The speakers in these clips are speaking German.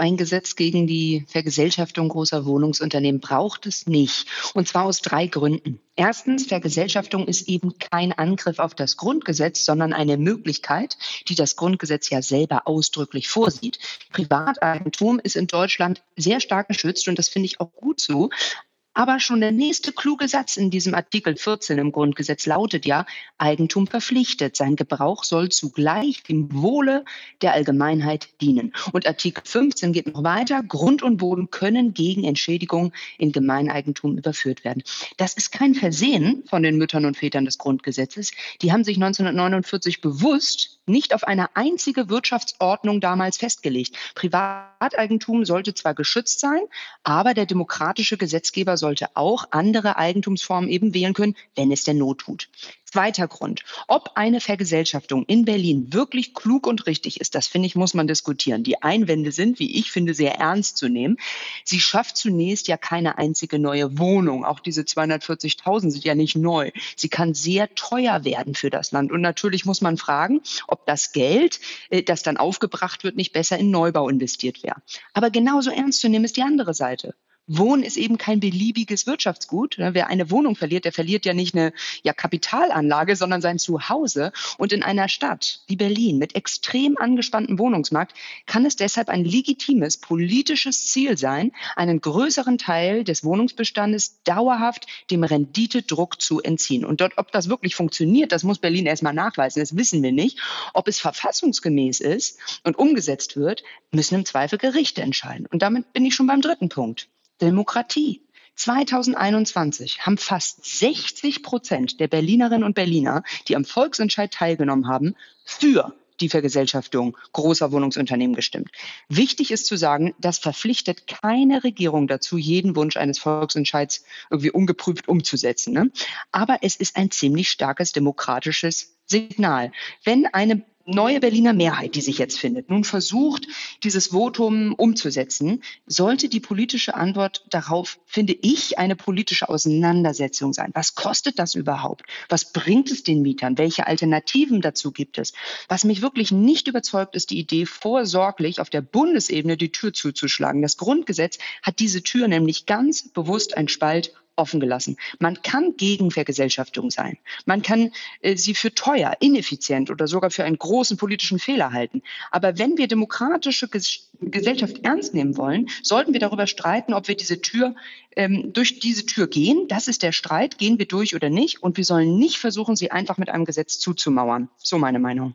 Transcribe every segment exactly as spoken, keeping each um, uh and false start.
ein Gesetz gegen die Vergesellschaftung großer Wohnungsunternehmen braucht es nicht. Und zwar aus drei Gründen. Erstens, Vergesellschaftung ist eben kein Angriff auf das Grundgesetz, sondern eine Möglichkeit, die das Grundgesetz ja selber ausdrücklich vorsieht. Privateigentum ist in Deutschland sehr stark geschützt und das finde ich auch gut so. Aber schon der nächste kluge Satz in diesem Artikel vierzehn im Grundgesetz lautet ja, Eigentum verpflichtet. Sein Gebrauch soll zugleich dem Wohle der Allgemeinheit dienen. Und Artikel fünfzehn geht noch weiter. Grund und Boden können gegen Entschädigung in Gemeineigentum überführt werden. Das ist kein Versehen von den Müttern und Vätern des Grundgesetzes. Die haben sich neunzehnhundertneunundvierzig bewusst nicht auf eine einzige Wirtschaftsordnung damals festgelegt. Privateigentum sollte zwar geschützt sein, aber der demokratische Gesetzgeber sollte auch andere Eigentumsformen eben wählen können, wenn es denn Not tut. Zweiter Grund. Ob eine Vergesellschaftung in Berlin wirklich klug und richtig ist, das finde ich, muss man diskutieren. Die Einwände sind, wie ich finde, sehr ernst zu nehmen. Sie schafft zunächst ja keine einzige neue Wohnung. Auch diese zweihundertvierzigtausend sind ja nicht neu. Sie kann sehr teuer werden für das Land. Und natürlich muss man fragen, ob das Geld, das dann aufgebracht wird, nicht besser in Neubau investiert wäre. Aber genauso ernst zu nehmen ist die andere Seite. Wohnen ist eben kein beliebiges Wirtschaftsgut. Wer eine Wohnung verliert, der verliert ja nicht eine ja, Kapitalanlage, sondern sein Zuhause. Und in einer Stadt wie Berlin mit extrem angespanntem Wohnungsmarkt kann es deshalb ein legitimes politisches Ziel sein, einen größeren Teil des Wohnungsbestandes dauerhaft dem Renditedruck zu entziehen. Und dort, ob das wirklich funktioniert, das muss Berlin erstmal nachweisen. Das wissen wir nicht. Ob es verfassungsgemäß ist und umgesetzt wird, müssen im Zweifel Gerichte entscheiden. Und damit bin ich schon beim dritten Punkt. Demokratie. zweitausendeinundzwanzig haben fast sechzig Prozent der Berlinerinnen und Berliner, die am Volksentscheid teilgenommen haben, für die Vergesellschaftung großer Wohnungsunternehmen gestimmt. Wichtig ist zu sagen, das verpflichtet keine Regierung dazu, jeden Wunsch eines Volksentscheids irgendwie ungeprüft umzusetzen. Ne? Aber es ist ein ziemlich starkes demokratisches Signal. Wenn eine neue Berliner Mehrheit, die sich jetzt findet, nun versucht, dieses Votum umzusetzen, sollte die politische Antwort darauf, finde ich, eine politische Auseinandersetzung sein. Was kostet das überhaupt? Was bringt es den Mietern? Welche Alternativen dazu gibt es? Was mich wirklich nicht überzeugt, ist die Idee, vorsorglich auf der Bundesebene die Tür zuzuschlagen. Das Grundgesetz hat diese Tür nämlich ganz bewusst einen Spalt offen gelassen. Man kann gegen Vergesellschaftung sein. Man kann äh, sie für teuer, ineffizient oder sogar für einen großen politischen Fehler halten. Aber wenn wir demokratische Ges- Gesellschaft ernst nehmen wollen, sollten wir darüber streiten, ob wir diese Tür ähm, durch diese Tür gehen. Das ist der Streit. Gehen wir durch oder nicht? Und wir sollen nicht versuchen, sie einfach mit einem Gesetz zuzumauern. So meine Meinung.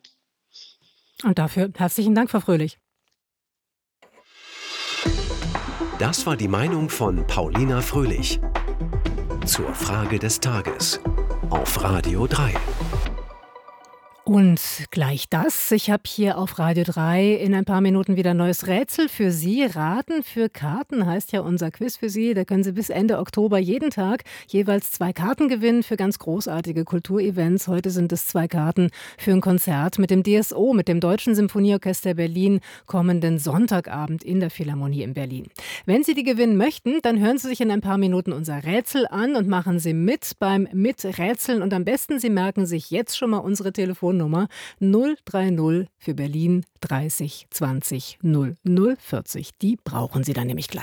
Und dafür herzlichen Dank, Frau Fröhlich. Das war die Meinung von Paulina Fröhlich zur Frage des Tages auf Radio drei. Und gleich das. Ich habe hier auf Radio drei in ein paar Minuten wieder ein neues Rätsel für Sie. Raten für Karten heißt ja unser Quiz für Sie. Da können Sie bis Ende Oktober jeden Tag jeweils zwei Karten gewinnen für ganz großartige Kulturevents. Heute sind es zwei Karten für ein Konzert mit dem D S O, mit dem Deutschen Symphonieorchester Berlin, kommenden Sonntagabend in der Philharmonie in Berlin. Wenn Sie die gewinnen möchten, dann hören Sie sich in ein paar Minuten unser Rätsel an und machen Sie mit beim Miträtseln. Und am besten, Sie merken sich jetzt schon mal unsere Telefonnummer null drei null für Berlin dreißig zwanzig null null vierzig. Die brauchen Sie dann nämlich gleich.